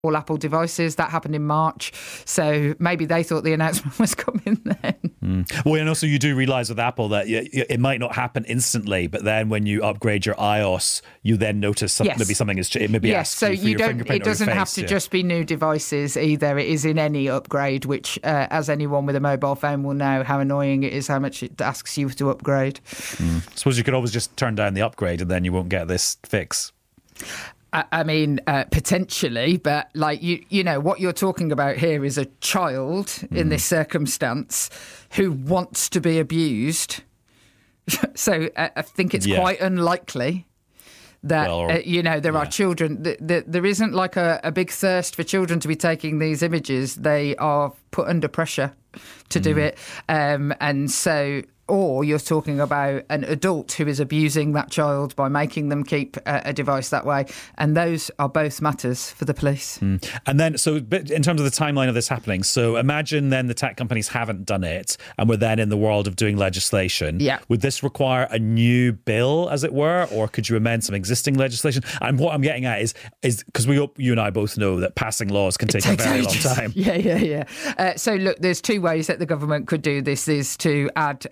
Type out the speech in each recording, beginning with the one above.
all Apple devices. That happened in March. So maybe they thought the announcement was coming then. Well, and also you do realise with Apple that it might not happen instantly, but then when you upgrade your iOS, you then notice maybe something has changed. Maybe so you don't. It doesn't have to just be new devices either. It is in any upgrade, which, as anyone with a mobile phone will know, how annoying it is, how much it asks you to upgrade. I suppose you could always just turn down the upgrade and then you won't get this fix. I mean, potentially, but like you know, what you're talking about here is a child in this circumstance who wants to be abused. So I think it's quite unlikely that, there are children. There isn't like a big thirst for children to be taking these images. They are put under pressure to do it. And so... Or you're talking about an adult who is abusing that child by making them keep a device that way. And those are both matters for the police. And then, so in terms of the timeline of this happening, so imagine then the tech companies haven't done it and we're then in the world of doing legislation. Yeah. Would this require a new bill, as it were, or could you amend some existing legislation? And what I'm getting at is because you and I both know that passing laws can take a very long time. Yeah. So look, there's two ways that the government could do this: is to add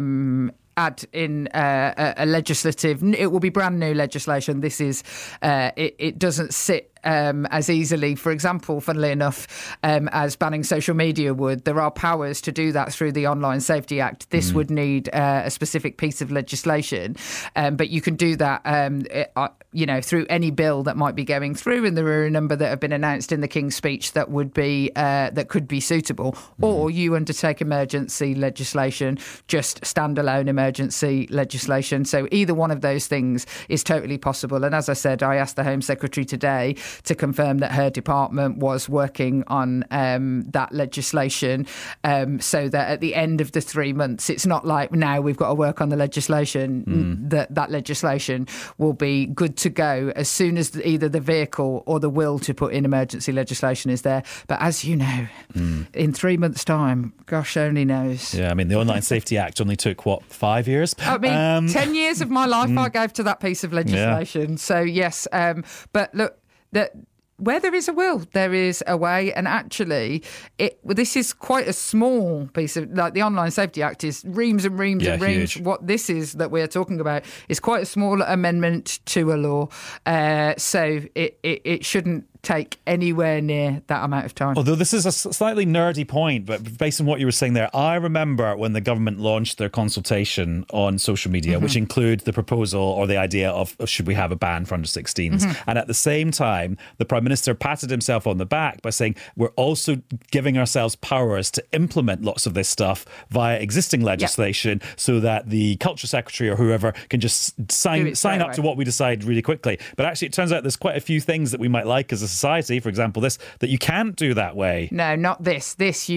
in a legislative. It will be brand new legislation. This is it doesn't sit as easily, for example, funnily enough, as banning social media would. There are powers to do that through the Online Safety Act. This would need a specific piece of legislation, but you can do that through any bill that might be going through, and there are a number that have been announced in the King's Speech that would be that could be suitable. Or you undertake emergency legislation, just standalone emergency legislation. So either one of those things is totally possible. And as I said, I asked the Home Secretary today to confirm that her department was working on that legislation, so that at the end of the 3 months, it's not like now we've got to work on the legislation. That legislation will be good to go as soon as either the vehicle or the will to put in emergency legislation is there. But as you know, in 3 months' time, gosh only knows. Yeah, I mean, the Online Safety Act only took, 5 years? I mean, 10 years of my life I gave to that piece of legislation. Yeah. So, yes, but look, where there is a will, there is a way. And actually, this is quite a small piece of, like, the Online Safety Act is reams and reams and reams. Huge. What this is that we're talking about is quite a small amendment to a law. So it shouldn't take anywhere near that amount of time. Although this is a slightly nerdy point, but based on what you were saying there, I remember when the government launched their consultation on social media, which include the proposal or the idea of should we have a ban for under 16s. And at the same time, the Prime Minister patted himself on the back by saying we're also giving ourselves powers to implement lots of this stuff via existing legislation so that the Culture Secretary or whoever can just sign up to what we decide really quickly. But actually, it turns out there's quite a few things that we might like as a society, for example, that you can't do that way. No, not this.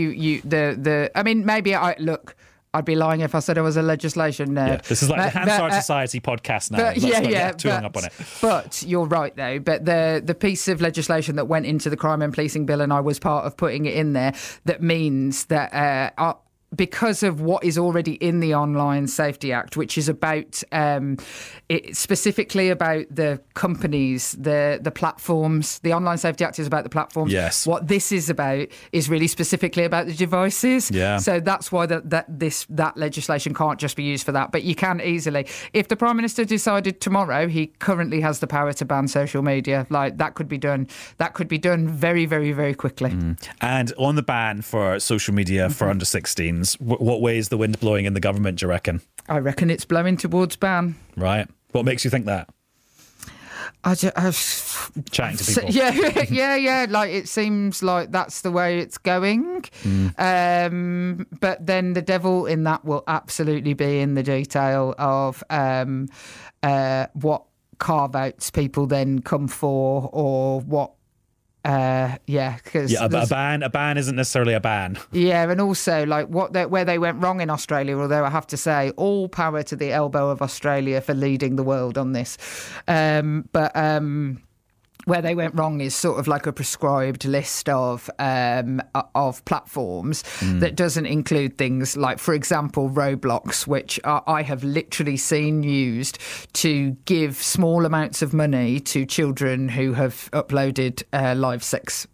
I mean, maybe I'd be lying if I said it was a legislation nerd. Yeah, this is like the Hansard Society podcast now. Up on it. But you're right, though. But the piece of legislation that went into the Crime and Policing Bill, and I was part of putting it in there, that means that because of what is already in the Online Safety Act, which is about specifically about the companies, the platforms. The Online Safety Act is about the platforms. Yes. What this is about is really specifically about the devices. Yeah. So that's why that legislation can't just be used for that. But you can easily, if the Prime Minister decided tomorrow, he currently has the power to ban social media. Like that could be done. That could be done very, very, very quickly. And on the ban for social media for under 16s. What way is the wind blowing in the government, do you reckon? I reckon it's blowing towards ban. Right. What makes you think that? Chatting to people. Yeah. Like, it seems like that's the way it's going. But then the devil in that will absolutely be in the detail of what carve-outs people then come for, or what. A ban isn't necessarily a ban. Yeah, and also like where they went wrong in Australia, although I have to say all power to the elbow of Australia for leading the world on this. where they went wrong is sort of like a prescribed list of platforms that doesn't include things like, for example, Roblox, which I have literally seen used to give small amounts of money to children who have uploaded live sex